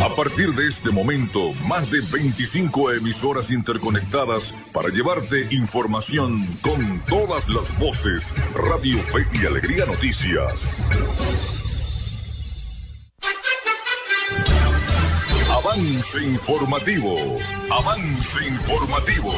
A partir de este momento, más de 25 emisoras interconectadas para llevarte información con todas las voces. Radio Fe y Alegría Noticias. Avance informativo. Avance informativo.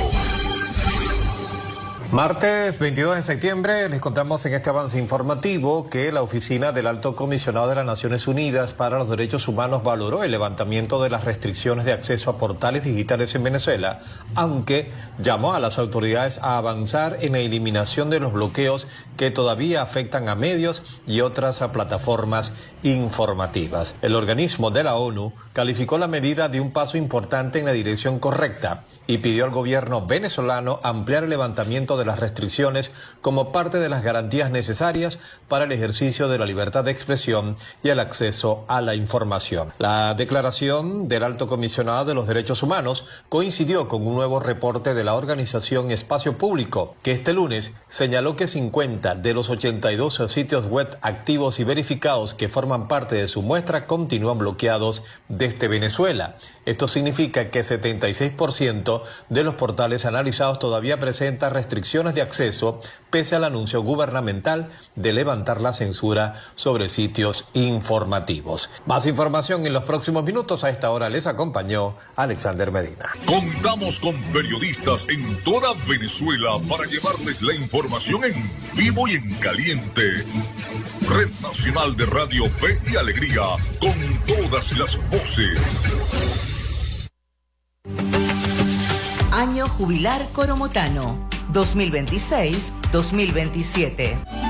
Martes 22 de septiembre les contamos en este avance informativo que la Oficina del Alto Comisionado de las Naciones Unidas para los Derechos Humanos valoró el levantamiento de las restricciones de acceso a portales digitales en Venezuela, aunque llamó a las autoridades a avanzar en la eliminación de los bloqueos que todavía afectan a medios y otras plataformas informativas. El organismo de la ONU calificó la medida de un paso importante en la dirección correcta y pidió al gobierno venezolano ampliar el levantamiento de las restricciones como parte de las garantías necesarias para el ejercicio de la libertad de expresión y el acceso a la información. La declaración del Alto Comisionado de los Derechos Humanos coincidió con un nuevo reporte de la organización Espacio Público, que este lunes señaló que 50 de los 82 sitios web activos y verificados que forman parte de su muestra continúan bloqueados desde Venezuela. Esto significa que 76% de los portales analizados todavía presentan restricciones de acceso pese al anuncio gubernamental de levantar la censura sobre sitios informativos. Más información en los próximos minutos. A esta hora les acompañó Alexander Medina. Contamos con periodistas en toda Venezuela para llevarles la información en vivo y en caliente. Red Nacional de Radio Fe y Alegría, con todas las voces. Año Jubilar Coromotano, 2026-2027.